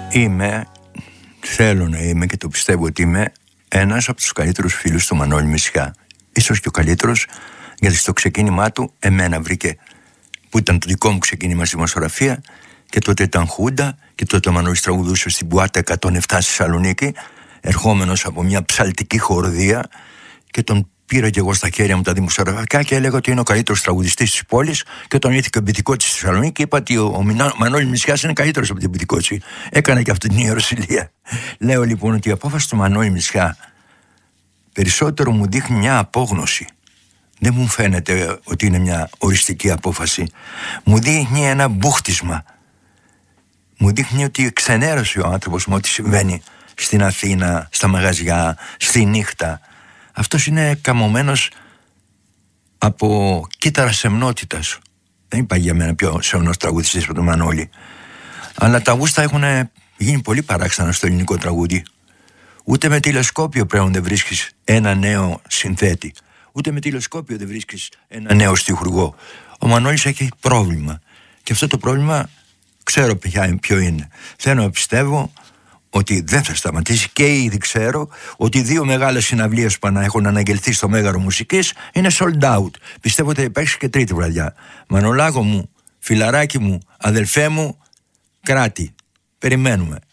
Θέλω να είμαι και το πιστεύω ότι είμαι ένας από τους καλύτερους φίλους του Μανώλη Μητσιά. Ίσως και ο καλύτερος, γιατί στο ξεκίνημά του εμένα βρήκε, που ήταν το δικό μου ξεκίνημα στη δημοσιογραφία, και τότε ήταν Χούντα και τότε ο Μανώλης τραγουδούσε στην Πουάτα 107 στη Θεσσαλονίκη, ερχόμενος από μια ψαλτική χορδία, και τον πήρα και εγώ στα χέρια μου τα δημοσιογραφικά και έλεγα ότι είναι ο καλύτερος τραγουδιστής της πόλης. Και όταν ήρθε και ο Μπιτικότσης στη Θεσσαλονίκη, είπα ότι ο Μανώλης Μητσιάς είναι καλύτερος από τον Μπιτικότσι. Έκανα και αυτή την ιεροσυλία. Λέω λοιπόν ότι η απόφαση του Μανώλη Μητσιά περισσότερο μου δείχνει μια απόγνωση. Δεν μου φαίνεται ότι είναι μια οριστική απόφαση. Μου δείχνει ένα μπούχτισμα. Μου δείχνει ότι ξενέρωσε ο άνθρωπος με ό,τι συμβαίνει στην Αθήνα, στα μαγαζιά, στη νύχτα. Αυτός είναι καμωμένος από κύτταρα σεμνότητας. Δεν υπάρχει για μένα πιο σεμνός τραγουδιστής από τον Μανώλη. Αλλά τα γούστα έχουν γίνει πολύ παράξενα στο ελληνικό τραγούδι. Ούτε με τηλεσκόπιο πλέον δεν βρίσκεις ένα νέο συνθέτη. Ούτε με τηλεσκόπιο δεν βρίσκεις ένα νέο στιχουργό. Ο Μανώλης έχει πρόβλημα. Και αυτό το πρόβλημα ξέρω ποιο είναι. Θέλω να πιστεύω ότι δεν θα σταματήσει, και ήδη ξέρω ότι 2 μεγάλες συναυλίες που έχουν αναγγελθεί στο Μέγαρο Μουσικής είναι sold out. Πιστεύω ότι θα υπάρξει και τρίτη βραδιά. Μανολάκο μου, φιλαράκι μου, αδελφέ μου, κράτη. Περιμένουμε.